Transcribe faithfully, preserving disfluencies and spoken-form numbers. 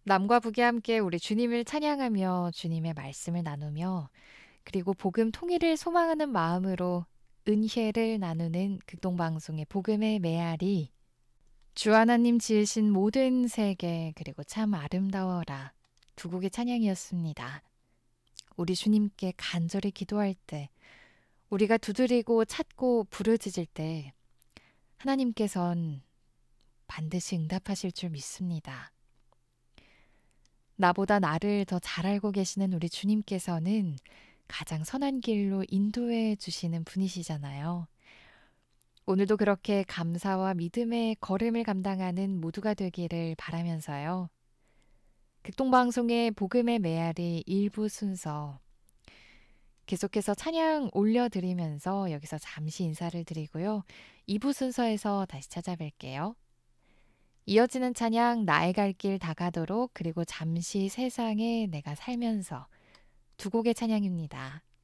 남과 북이 함께 우리 주님을 찬양하며 주님의 말씀을 나누며 그리고 복음 통일을 소망하는 마음으로 은혜를 나누는 극동방송의 복음의 메아리 주 하나님 지으신 모든 세계 그리고 참 아름다워라 두 곡의 찬양이었습니다. 우리 주님께 간절히 기도할 때 우리가 두드리고 찾고 부르짖을 때 하나님께선 반드시 응답하실 줄 믿습니다. 나보다 나를 더 잘 알고 계시는 우리 주님께서는 가장 선한 길로 인도해 주시는 분이시잖아요. 오늘도 그렇게 감사와 믿음의 걸음을 감당하는 모두가 되기를 바라면서요. 극동방송의 복음의 메아리 일부 순서 계속해서 찬양 올려드리면서 여기서 잠시 인사를 드리고요. 이 부 순서에서 다시 찾아뵐게요. 이어지는 찬양 나의 갈 길 다가도록 그리고 잠시 세상에 내가 살면서 두 곡의 찬양입니다.